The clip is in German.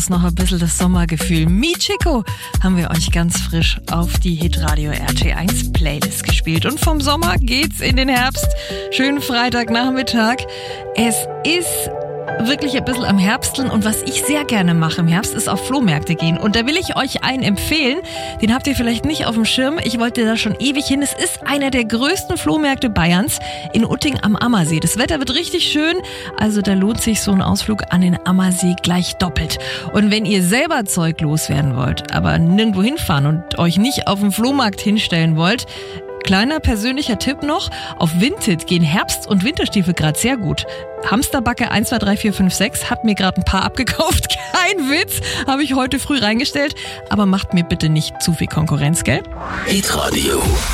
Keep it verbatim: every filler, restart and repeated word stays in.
Noch ein bisschen das Sommergefühl. Michiko haben wir euch ganz frisch auf die Hitradio R T eins Playlist gespielt. Und vom Sommer geht's in den Herbst. Schönen Freitagnachmittag. Es ist wirklich ein bisschen am Herbsteln und was ich sehr gerne mache im Herbst, ist auf Flohmärkte gehen. Und da will ich euch einen empfehlen, den habt ihr vielleicht nicht auf dem Schirm. Ich wollte da schon ewig hin. Es ist einer der größten Flohmärkte Bayerns in Utting am Ammersee. Das Wetter wird richtig schön, also da lohnt sich so ein Ausflug an den Ammersee gleich doppelt. Und wenn ihr selber Zeug loswerden wollt, aber nirgendwo hinfahren und euch nicht auf dem Flohmarkt hinstellen wollt, kleiner persönlicher Tipp noch, auf Vinted gehen Herbst- und Winterstiefel gerade sehr gut. Hamsterbacke eins, zwei, drei, vier, fünf, sechs hat mir gerade ein paar abgekauft. Kein Witz, habe ich heute früh reingestellt. Aber macht mir bitte nicht zu viel Konkurrenz, gell? Hitradio.